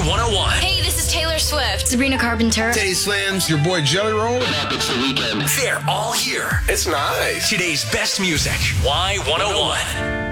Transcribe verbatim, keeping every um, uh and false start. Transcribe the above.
one oh one. Hey, this is Taylor Swift. Sabrina Carpenter. Teddy Swims, your boy Jelly Roll. It's the weekend. They're all here. It's nice. Today's best music. Y one oh one.